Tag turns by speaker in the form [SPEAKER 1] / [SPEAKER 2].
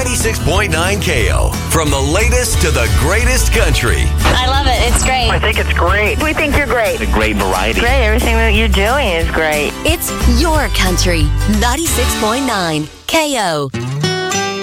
[SPEAKER 1] 96.9 KO. From the latest to the greatest country.
[SPEAKER 2] I love it. It's great.
[SPEAKER 3] I think it's great.
[SPEAKER 4] We think you're great.
[SPEAKER 3] It's a great variety.
[SPEAKER 4] Great. Everything that you're doing is great.
[SPEAKER 2] It's your country. 96.9 KO.